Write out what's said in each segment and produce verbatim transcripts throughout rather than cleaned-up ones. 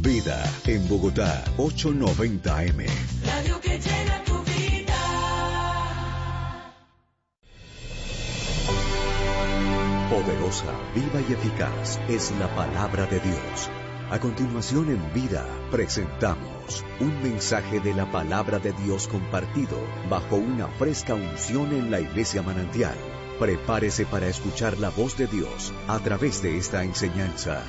Vida en Bogotá, ochocientos noventa eme. Radio que llena tu vida. Poderosa, viva y eficaz es la palabra de Dios. A continuación en Vida presentamos un mensaje de la palabra de Dios compartido bajo una fresca unción en la Iglesia Manantial. Prepárese para escuchar la voz de Dios a través de esta enseñanza.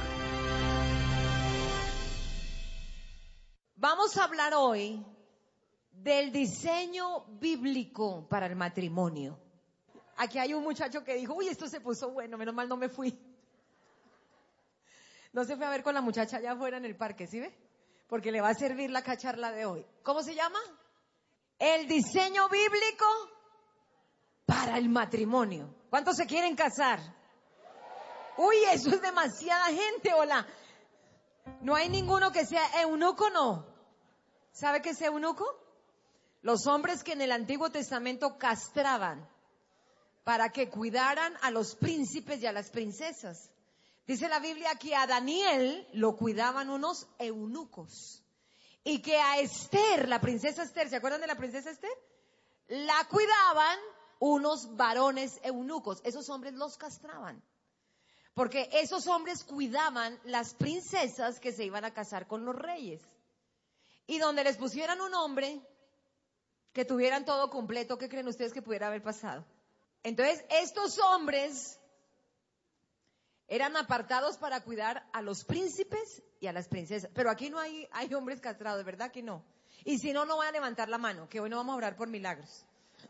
Vamos a hablar hoy del diseño bíblico para el matrimonio. Aquí hay un muchacho que dijo, uy, esto se puso bueno, menos mal no me fui. No se fue a ver con la muchacha allá afuera en el parque, ¿sí ve? Porque le va a servir la cacharla de hoy. ¿Cómo se llama? El diseño bíblico para el matrimonio. ¿Cuántos se quieren casar? Uy, eso es demasiada gente, hola. No hay ninguno que sea eunuco, no. ¿Sabe qué es eunuco? Los hombres que en el Antiguo Testamento castraban para que cuidaran a los príncipes y a las princesas. Dice la Biblia que a Daniel lo cuidaban unos eunucos. Y que a Esther, la princesa Esther, ¿se acuerdan de la princesa Esther? La cuidaban unos varones eunucos. Esos hombres los castraban. Porque esos hombres cuidaban las princesas que se iban a casar con los reyes. Y donde les pusieran un hombre que tuvieran todo completo, ¿qué creen ustedes que pudiera haber pasado? Entonces, estos hombres eran apartados para cuidar a los príncipes y a las princesas. Pero aquí no hay, hay hombres castrados, ¿verdad que no? Y si no, no van a levantar la mano, que hoy no vamos a orar por milagros.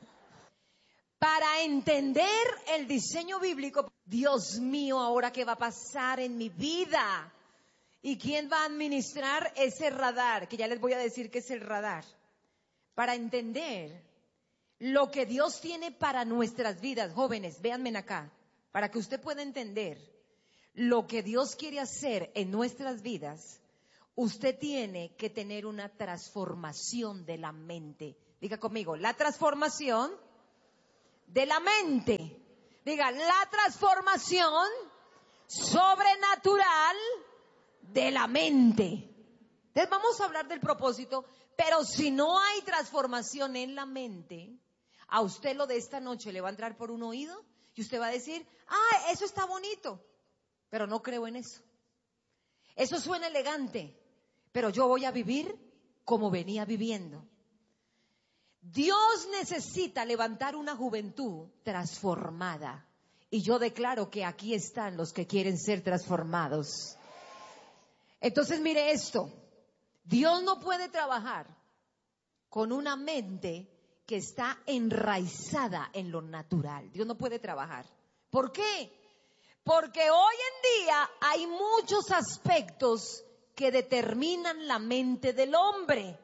Para entender el diseño bíblico, Dios mío, ahora qué va a pasar en mi vida. ¿Y quién va a administrar ese radar? Que ya les voy a decir qué es el radar. Para entender lo que Dios tiene para nuestras vidas, jóvenes, véanme acá, para que usted pueda entender lo que Dios quiere hacer en nuestras vidas, usted tiene que tener una transformación de la mente. Diga conmigo, la transformación de la mente. Diga, la transformación sobrenatural de la mente. Entonces vamos a hablar del propósito, pero si no hay transformación en la mente, a usted lo de esta noche le va a entrar por un oído y usted va a decir, ah, eso está bonito, pero no creo en eso. Eso suena elegante, pero yo voy a vivir como venía viviendo. Dios necesita levantar una juventud transformada. Y yo declaro que aquí están los que quieren ser transformados. Entonces mire esto. Dios no puede trabajar con una mente que está enraizada en lo natural. Dios no puede trabajar. ¿Por qué? Porque hoy en día hay muchos aspectos que determinan la mente del hombre.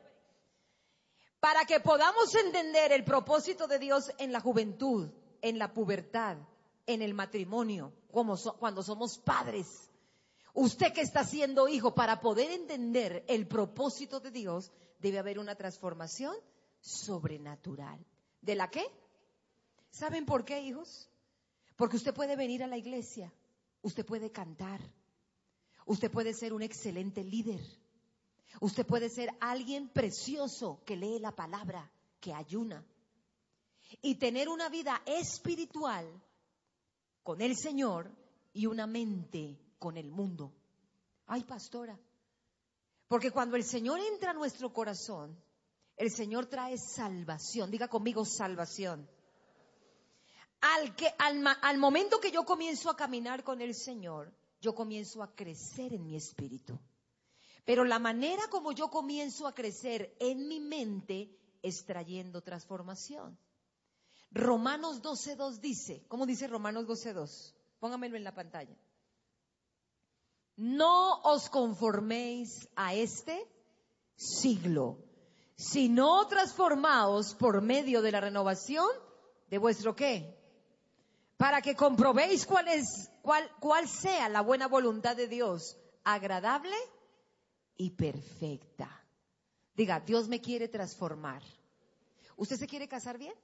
Para que podamos entender el propósito de Dios en la juventud, en la pubertad, en el matrimonio, como so, cuando somos padres. Usted que está siendo hijo, para poder entender el propósito de Dios, debe haber una transformación sobrenatural. ¿De la qué? ¿Saben por qué, hijos? Porque usted puede venir a la iglesia, usted puede cantar, usted puede ser un excelente líder. Usted puede ser alguien precioso que lee la palabra, que ayuna. Y tener una vida espiritual con el Señor y una mente con el mundo. Ay, pastora. Porque cuando el Señor entra a nuestro corazón, el Señor trae salvación. Diga conmigo, salvación. Al, que, al, al momento que yo comienzo a caminar con el Señor, yo comienzo a crecer en mi espíritu. Pero la manera como yo comienzo a crecer en mi mente es trayendo transformación. Romanos doce dos dice, ¿cómo dice Romanos doce dos? Póngamelo en la pantalla. No os conforméis a este siglo, sino transformaos por medio de la renovación de vuestro ¿qué? Para que comprobéis cuál es, cuál, cuál sea la buena voluntad de Dios, agradable y perfecta. Diga, Dios me quiere transformar. ¿Usted se quiere casar bien?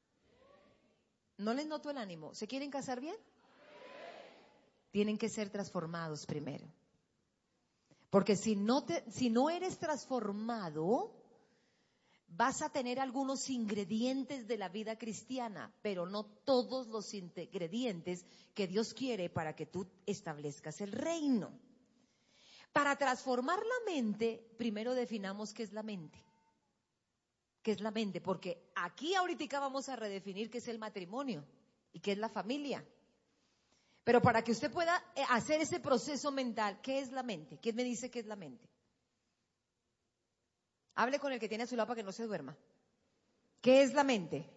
No les noto el ánimo. ¿Se quieren casar bien? Tienen que ser transformados primero. Porque si no te, si no eres transformado, vas a tener algunos ingredientes de la vida cristiana, pero no todos los ingredientes que Dios quiere para que tú establezcas el reino. Para transformar la mente, primero definamos qué es la mente. ¿Qué es la mente? Porque aquí ahorita vamos a redefinir qué es el matrimonio y qué es la familia. Pero para que usted pueda hacer ese proceso mental, ¿qué es la mente? ¿Quién me dice qué es la mente? Hable con el que tiene a su lado para que no se duerma. ¿Qué es la mente?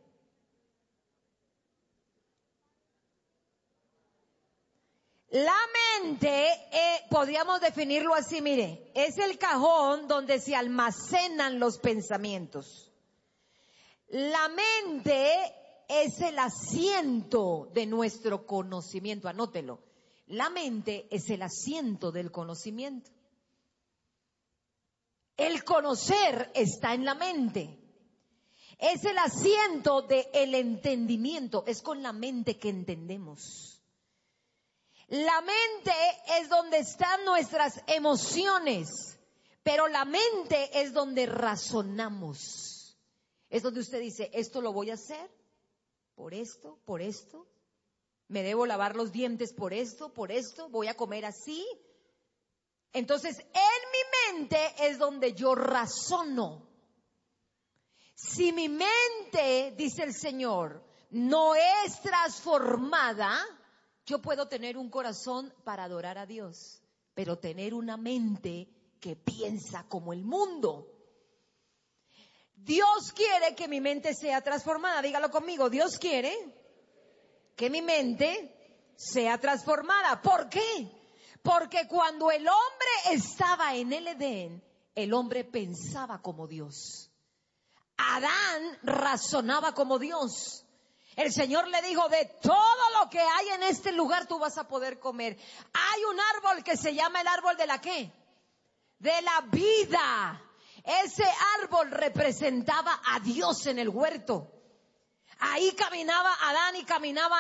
La mente, eh, podríamos definirlo así, mire, es el cajón donde se almacenan los pensamientos. La mente es el asiento de nuestro conocimiento, anótelo. La mente es el asiento del conocimiento. El conocer está en la mente. Es el asiento del entendimiento. Es con la mente que entendemos. La mente es donde están nuestras emociones, pero la mente es donde razonamos. Es donde usted dice, esto lo voy a hacer, por esto, por esto. Me debo lavar los dientes por esto, por esto. Voy a comer así. Entonces, en mi mente es donde yo razono. Si mi mente, dice el Señor, no es transformada, yo puedo tener un corazón para adorar a Dios, pero tener una mente que piensa como el mundo. Dios quiere que mi mente sea transformada. Dígalo conmigo, Dios quiere que mi mente sea transformada. ¿Por qué? Porque cuando el hombre estaba en el Edén, el hombre pensaba como Dios. Adán razonaba como Dios. El Señor le dijo, de todo lo que hay en este lugar tú vas a poder comer. Hay un árbol que se llama el árbol de la ¿qué? De la vida. Ese árbol representaba a Dios en el huerto. Ahí caminaba Adán y caminaba